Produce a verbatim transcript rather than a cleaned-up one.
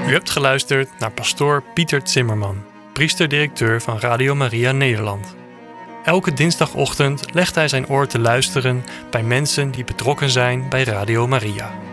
U hebt geluisterd naar pastoor Pieter Zimmerman, priester-directeur van Radio Maria Nederland. Elke dinsdagochtend legt hij zijn oor te luisteren bij mensen die betrokken zijn bij Radio Maria.